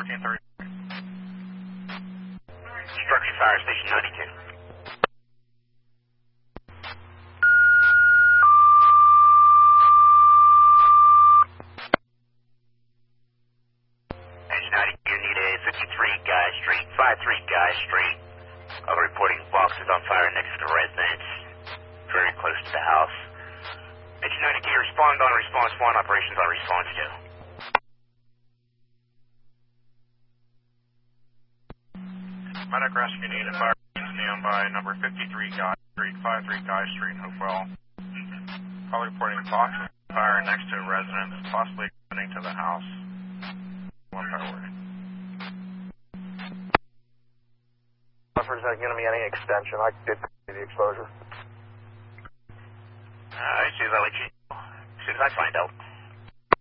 1430. Structure Fire Station 92. Engine 92, you need a 53 Guy Street, 53 Guy Street. Reporting boxes on fire next to the residence, very close to the house. Engine 92, respond on response 1, operations on response 2. Medic rescue needed. Fire standby. Number 53 Guy Street, 53 Guy Street, Hopewell. Call reporting boxes on fire next to a residence, possibly extending to the house. 1 priority. Is there going to be any extension? I did see the exposure. As soon as I let you know. As soon as I find out.